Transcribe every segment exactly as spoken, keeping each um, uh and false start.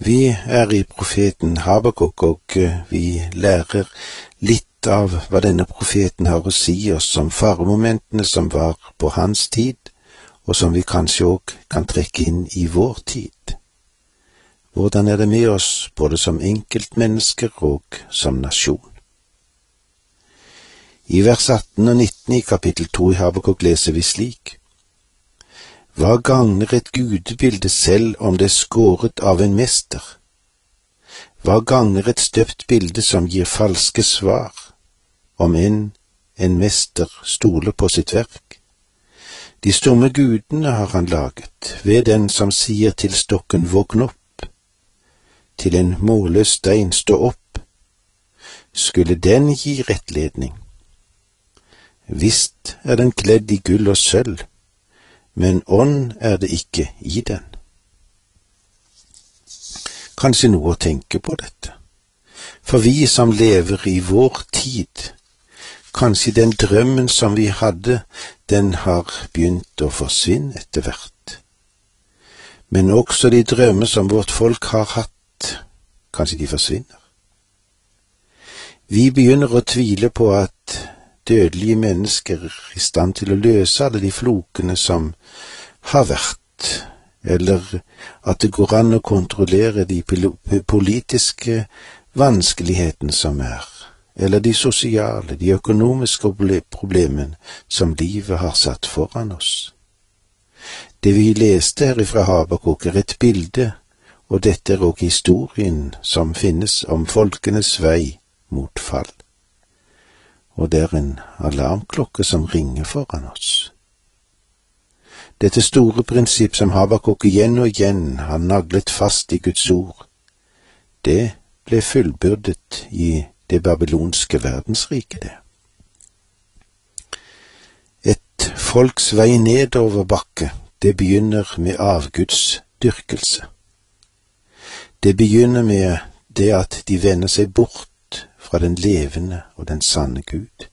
Vi er i profeten Habakuk, og vi lærer litt av hva denne profeten har å si oss om faremomentene som var på hans tid, og som vi kanskje også kan trekke inn i vår tid. Hvordan er det med oss, både som enkeltmennesker og som nasjon? I vers atten og nitten i kapittel to i Habakuk leser vi slik: Hva gagner et gudebilde selv om det er skåret av en mester? Hva gagner et støpt bilde som gir falske svar, om en, en mester stoler på sitt verk? De stumme gudene har han laget, ved den som sier til stokken våkn opp, til en målløs stein stå opp. Skulle den gi rettledning? Visst er den kledd i gull og sølv, men ånd er det ikke i den. Kanskje noe å tenke på dette. For vi som lever i vår tid, kanskje den drømmen som vi hadde, den har begynt å forsvinne etter hvert. Men også de drømmer som vårt folk har hatt, kanskje de forsvinner. Vi begynner å tvile på at dødelige mennesker er i stand til å løse alle de flokene som har vært, eller at det går an å kontrollere de politiske vanskelighetene som er, eller de sosiale, de økonomiske problemene som livet har satt foran oss. Det vi leste her ifra Habakuk er et bilde, og dette er også historien som finnes om folkenes vei mot fall. Og det er en alarmklokke som ringer foran oss. Dette store prinsipp som Habakuk igjen og igjen har naglet fast i Guds ord, det ble fullbyrdet i det babylonske verdensriket, det. Et folks vei nedover bakke, det begynner med avgudsdyrkelse. Det begynner med det at de vender seg bort fra den levende og den sanne Gud.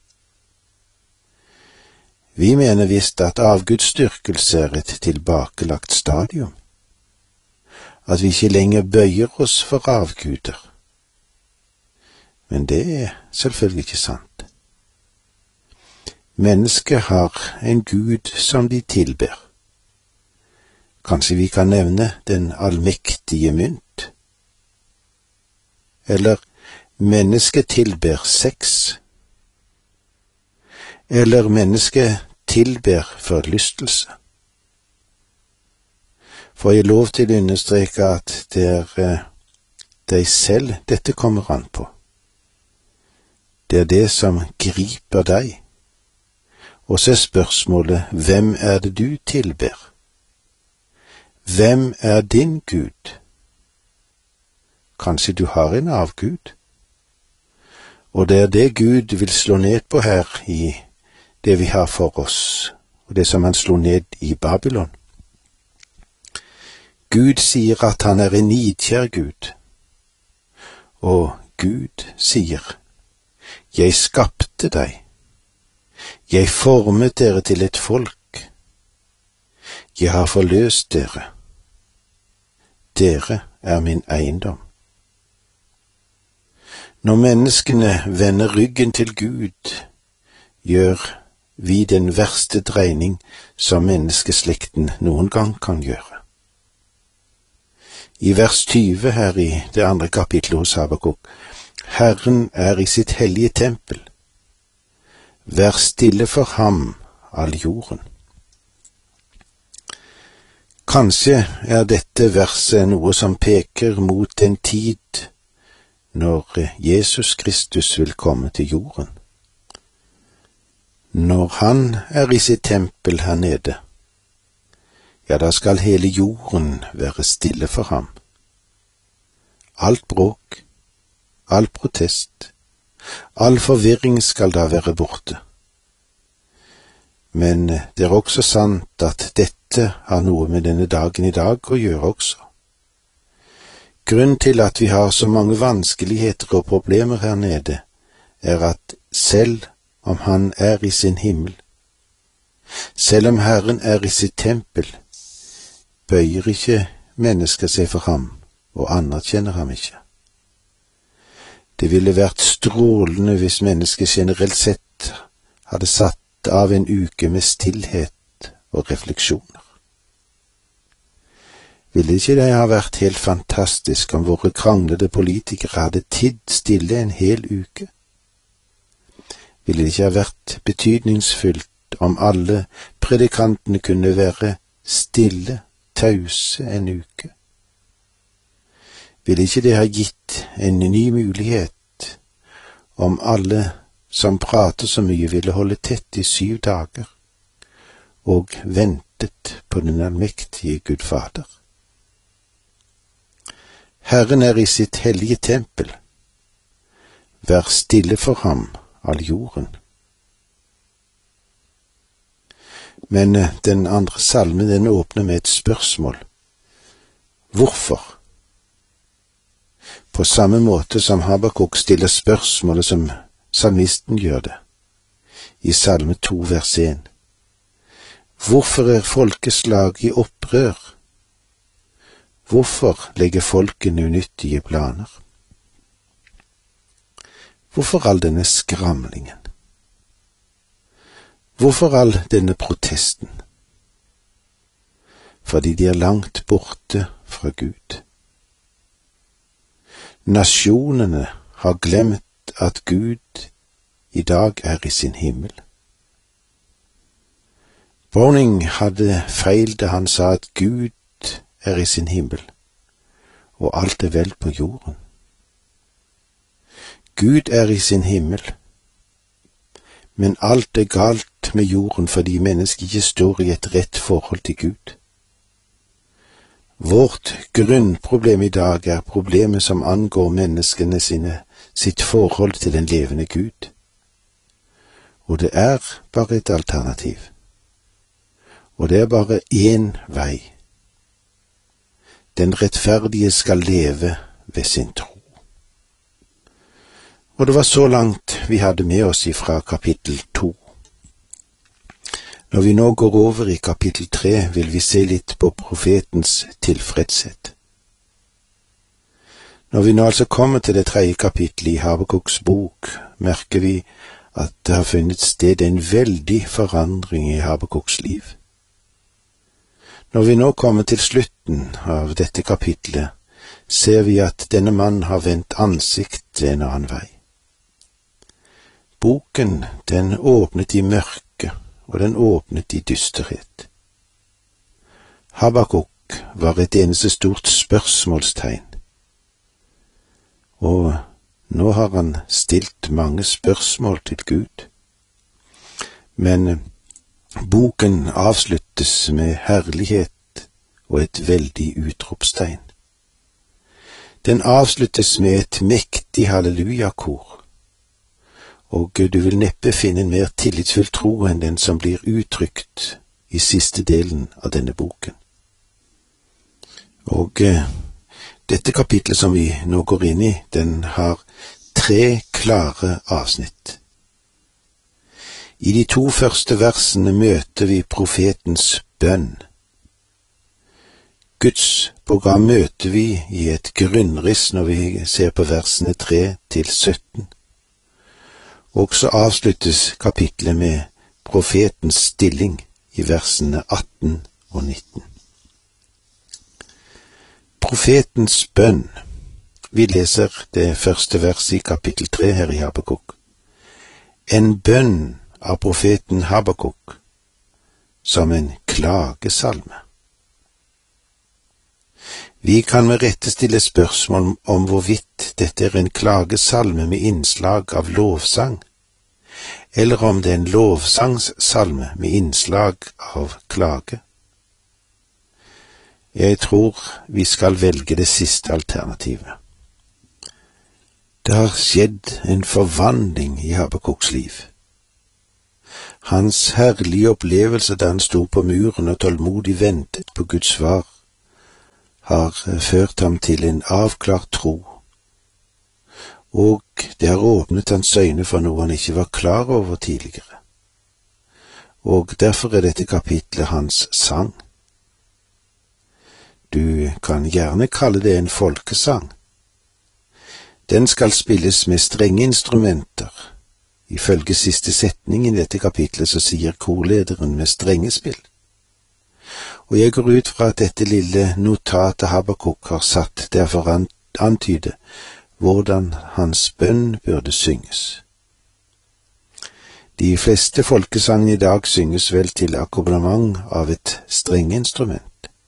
Vi mener visst at avgudsdyrkelse er et tilbakelagt stadium, at vi ikke lenger bøyer oss for avguder. Men det er selvfølgelig ikke sant. Mennesket har en Gud som de tilber. Kanskje vi kan nevne den allmektige mynt? Eller mennesket tilber sex, eller mennesket tilber forlystelse. For jeg lov til å understreke at det er eh, deg selv dette kommer an på. Det er det som griper deg. Og så er spørsmålet, hvem er det du tilber? Hvem er din Gud? Kanskje du har en avgud? Og det er det Gud vil slå ned på her i det vi har for oss, og det som han slo ned i Babylon. Gud sier at han er en nidkjær Gud, og Gud sier, jeg skapte deg, jeg formet dere til et folk, jeg har forløst dere, dere er min eiendom. Når menneskene vender ryggen til Gud, gjør vi den verste dreining som menneskeslekten noen gang kan gjøre. I vers tyve her i det andre kapitlet hos Habakuk, Herren er i sitt hellige tempel. Vær stille for ham, all jorden. Kanskje er dette verset noe som peker mot en tid når Jesus Kristus vil komme til jorden. Når han er i sitt tempel her nede, ja, da skal hele jorden være stille for ham. Alt bråk, all protest, all forvirring skal da være borte. Men det er også sant at dette har noe med denne dagen i dag å gjøre også. Grunnen til at vi har så mange vanskeligheter og problemer her nede, er at selv om han er i sin himmel, selv om Herren er i sitt tempel, bøyer ikke mennesker seg for ham og anerkjenner ham ikke. Det ville vært strålende hvis mennesket generelt sett hadde satt av en uke med stillhet og refleksjoner. Ville ikke det ha vært helt fantastisk om våre kranglede politikere hadde tidd stille en hel uke? Ville det ikke ha vært betydningsfullt om alle predikantene kunne være stille, tause en uke? Ville ikke det ha gitt en ny mulighet om alle som prater så mye ville holde tett i syv dager og ventet på den allmektige Gud Fader? Herren er i sitt hellige tempel. Vær stille for ham, all jorden. Men den andre salmen, den åpner med et spørsmål. Hvorfor? På samme måte som Habakuk stiller spørsmålet som salmisten gjør det, i salme to vers én. Hvorfor er folkeslag i opprør? Hvorfor legger folkene unyttige planer? Hvorfor all denne skramlingen? Hvorfor all denne protesten? Fordi de er langt borte fra Gud. Nasjonene har glemt at Gud i dag er i sin himmel. Browning hadde feil da han sa at Gud er i sin himmel, og alt er vel på jorden. Gud er i sin himmel, men alt er galt med jorden fordi mennesket ikke står i et rett forhold til Gud. Vårt grunnproblem i dag er problemet som angår menneskene sine, sitt forhold til den levende Gud. Og det er bare et alternativ. Og det er bare én vei. Den rettferdige skal leve ved sin tro. Og det var så langt vi hadde med oss ifra kapittel to. Når vi nå går over i kapittel tre, vil vi se litt på profetens tilfredshet. Når vi nå altså kommer til det tredje kapittelet i Habakuks bok, merker vi at det har funnet sted en veldig forandring i Habakuks liv. Når vi nå kommer til slutten av dette kapittelet, ser vi at denne mannen har vendt ansikt en annen vei. Boken, den åpnet i mørke, og den åpnet i dysterhet. Habakuk var et eneste stort spørsmålstegn, og nå har han stilt mange spørsmål til Gud. Men boken avsluttes med herlighet og et veldig utropstegn. Den avsluttes med et mektig hallelujakor, og du vil neppe finne en mer tillitsfull tro enn den som blir uttrykt i siste delen av denne boken. Og eh, dette kapitlet som vi nå går inn i, den har tre klare avsnitt. I de to første versene møter vi profetens bønn. Guds program møter vi i et grunnriss når vi ser på versene tre til sytten. Og så avsluttes kapitlet med profetens stilling i versene atten og nitten. Profetens bønn. Vi leser det første verset i kapittel tre her i Habakuk. En bønn av profeten Habakuk som en klagesalme. Vi kan med rette stille spørsmål om hvorvidt dette er en klagesalme med innslag av lovsang, eller om det er en lovsangssalme med innslag av klage. Jeg tror vi skal velge det siste alternativet. Det har skjedd en forvandling i Habakuks liv. Hans herlige opplevelse da han sto på muren og tålmodig ventet på Guds svar, har ført ham til en avklart tro, og det har åpnet hans øyne for noe han ikke var klar over tidligere. Og derfor er dette kapitlet hans sang. Du kan gjerne kalle det en folkesang. Den skal spilles med strenge instrumenter. Ifølge siste setning i dette kapitlet så sier korlederen med strengespill. Og jeg går ut fra at dette lille notatet Habakuk har satt der for å antyde hvordan hans bønn burde synges. De fleste folkesangene i dag synges vel til akkompagnement av et strengeinstrument.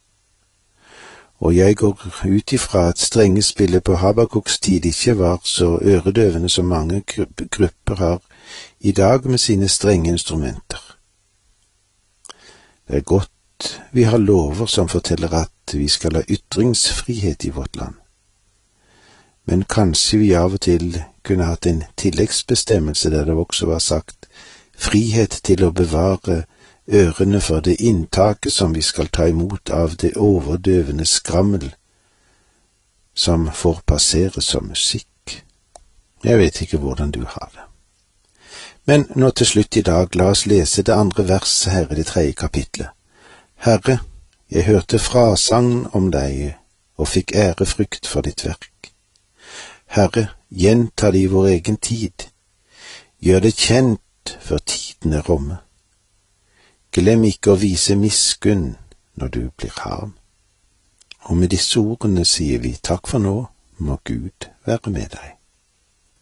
Og jeg går ut ifra at strengespillet på Habakuks tid ikke var så øredøvende som mange grupper har i dag med sine strenge instrumenter. Det er godt vi har lover som forteller at vi skal ha ytringsfrihet i vårt land. Men kanskje vi av og til kunne hatt en tilleggsbestemmelse der det også var sagt frihet til å bevare ørene for det inntaket som vi skal ta imot av det overdøvende skrammel som får passere som musikk. Jeg vet ikke hvordan du har det. Men nå til slutt i dag, la oss lese det andre verset her i det tredje kapitlet. Herre, jeg hørte frasagn om deg og fikk ærefrykt for ditt verk. Herre, gjenta det i vår egen tid. Gjør det kjent før tiden er omme. Glem ikke å vise miskunn når du blir harm. Og med disse ordene sier vi takk for nå, må Gud være med deg.